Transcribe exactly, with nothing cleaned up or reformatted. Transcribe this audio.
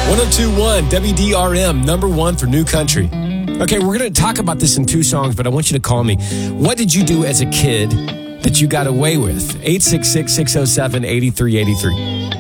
one oh two point one W D R M, number one for new country. Okay, we're going to talk about this in two songs, but I want you to call me. What did you do as a kid that you got away with? eight six six, six oh seven, eight three eight three.